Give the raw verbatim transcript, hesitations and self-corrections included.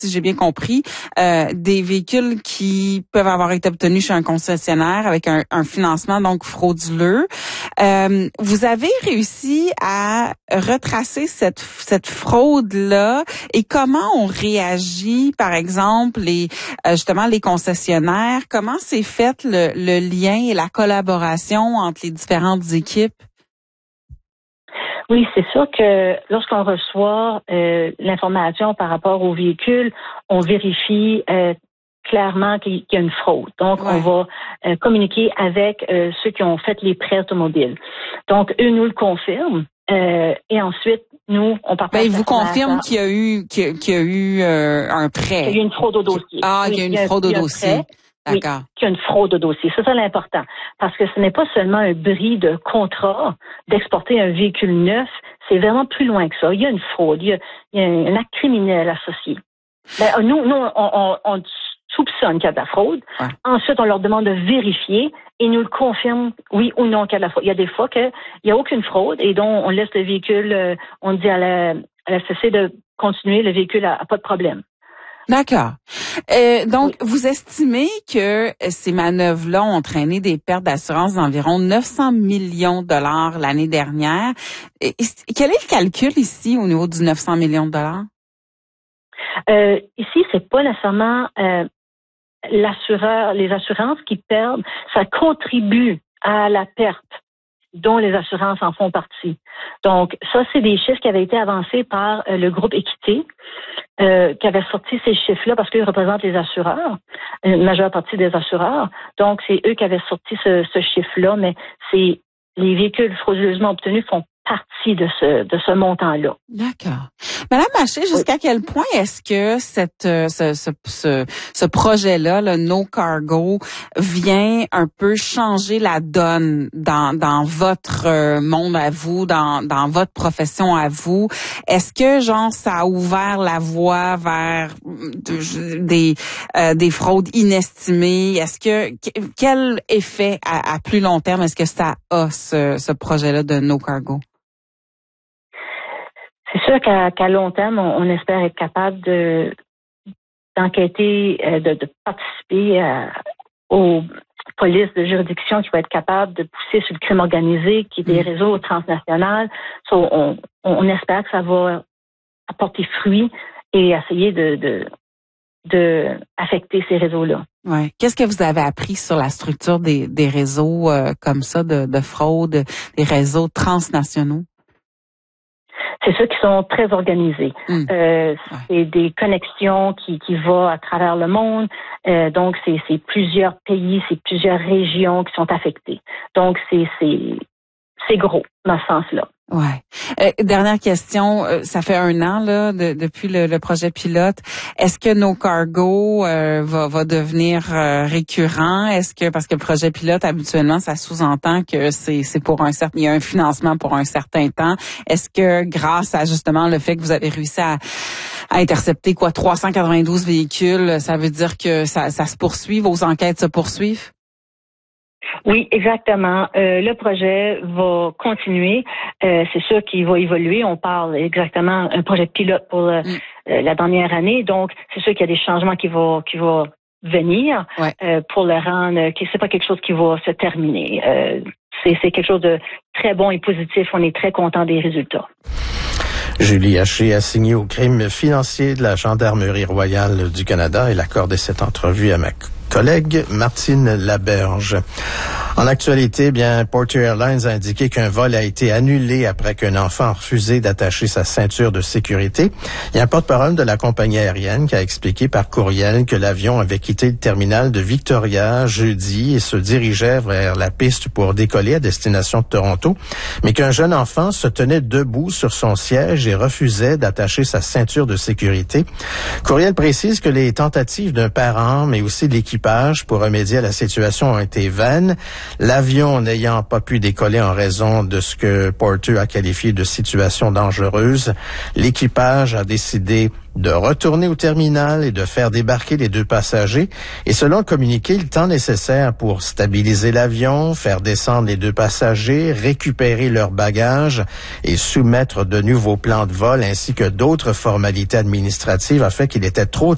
si j'ai bien compris, euh, des véhicules qui peuvent avoir été obtenus chez un concessionnaire avec un, un financement donc frauduleux. Euh, vous avez réussi à retracer cette cette fraude-là et comment on réagit, par exemple, les euh, justement les concessionnaires, comment s'est fait le, le lien et la collaboration entre les différentes équipes? Oui, c'est sûr que lorsqu'on reçoit euh, l'information par rapport au véhicule, on vérifie euh, clairement qu'il y a une fraude. Donc, ouais. on va euh, communiquer avec euh, ceux qui ont fait les prêts automobiles. Donc, eux nous le confirment euh, et ensuite, nous, on partage. Ben, ils vous confirment qu'il y a eu qu'il y a, qu'il y a eu euh, un prêt. Qu'il y a eu une fraude au dossier. Ah, oui, il y a une fraude au dossier. D'accord. Oui, qu'il y a une fraude au dossier. C'est ça l'important. Parce que ce n'est pas seulement un bris de contrat d'exporter un véhicule neuf, c'est vraiment plus loin que ça. Il y a une fraude, il y a, il y a un acte criminel associé. Ben, nous, nous on, on, on soupçonne qu'il y a de la fraude. Ouais. Ensuite, on leur demande de vérifier et nous le confirment, oui ou non, qu'il y a de la fraude. Il y a des fois qu'il n'y a aucune fraude et donc on laisse le véhicule, euh, on dit à la, à la C C de continuer, le véhicule n'a pas de problème. D'accord. Euh, donc, oui. Vous estimez que ces manœuvres-là ont entraîné des pertes d'assurance d'environ neuf cents millions de dollars l'année dernière. Et, quel est le calcul ici au niveau du neuf cents millions de dollars? Euh, ici, c'est pas nécessairement euh, l'assureur, les assurances qui perdent, ça contribue à la perte dont les assurances en font partie. Donc, ça, c'est des chiffres qui avaient été avancés par euh, le groupe Équité, euh, qui avait sorti ces chiffres-là parce qu'ils représentent les assureurs, une majeure partie des assureurs. Donc, c'est eux qui avaient sorti ce, ce chiffre-là, mais c'est les véhicules frauduleusement obtenus font partie de ce de ce montant-là. D'accord. Madame Haché, jusqu'à oui. quel point est-ce que cette ce ce ce, ce projet-là, le No Cargo, vient un peu changer la donne dans dans votre monde à vous, dans dans votre profession à vous? Est-ce que genre ça a ouvert la voie vers des euh, des fraudes inestimées? Est-ce que quel effet à, à plus long terme est-ce que ça a ce ce projet-là de No Cargo? C'est sûr qu'à, qu'à long terme, on, on espère être capable de d'enquêter, de, de participer à, aux polices de juridiction qui vont être capables de pousser sur le crime organisé, qui est des réseaux transnationaux. So, on, on espère que ça va apporter fruit et essayer de, de, de affecter ces réseaux-là. Ouais. Qu'est-ce que vous avez appris sur la structure des, des réseaux euh, comme ça de, de fraude, des réseaux transnationaux? C'est ceux qui sont très organisés. Mmh. Euh, c'est ouais. des connexions qui, qui vont à travers le monde. Euh, donc, c'est, c'est plusieurs pays, c'est plusieurs régions qui sont affectées. Donc, c'est, c'est, c'est gros dans ce sens-là. Ouais. Euh, dernière question, euh, ça fait un an là de, depuis le, le projet pilote. Est-ce que No Cargo euh, va, va devenir euh, récurrent? Est-ce que parce que le projet pilote habituellement ça sous-entend que c'est, c'est pour un certain, il y a un financement pour un certain temps. Est-ce que grâce à justement le fait que vous avez réussi à, à intercepter quoi trois cent quatre-vingt-douze véhicules, ça veut dire que ça, ça se poursuit, vos enquêtes se poursuivent? Oui, exactement. Euh, le projet va continuer. Euh, c'est sûr qu'il va évoluer. On parle exactement d'un projet pilote pour le, mm. euh, la dernière année. Donc, c'est sûr qu'il y a des changements qui vont qui vont venir ouais. euh, pour le rendre. Que c'est pas quelque chose qui va se terminer. Euh, c'est, c'est quelque chose de très bon et positif. On est très content des résultats. Julie Haché a signé au crime financier de la Gendarmerie royale du Canada. Elle a accordé cette entrevue à ma collègue Martine Laberge. En actualité, bien, Porter Airlines a indiqué qu'un vol a été annulé après qu'un enfant a refusé d'attacher sa ceinture de sécurité. Il y a un porte-parole de la compagnie aérienne qui a expliqué par courriel que l'avion avait quitté le terminal de Victoria jeudi et se dirigeait vers la piste pour décoller à destination de Toronto, mais qu'un jeune enfant se tenait debout sur son siège et refusait d'attacher sa ceinture de sécurité. Courriel précise que les tentatives d'un parent, mais aussi de l'équipe pour remédier à la situation ont été vaines. L'avion n'ayant pas pu décoller en raison de ce que Porter a qualifié de situation dangereuse, l'équipage a décidé de retourner au terminal et de faire débarquer les deux passagers. Et selon le communiqué, le temps nécessaire pour stabiliser l'avion, faire descendre les deux passagers, récupérer leurs bagages et soumettre de nouveaux plans de vol ainsi que d'autres formalités administratives a fait qu'il était trop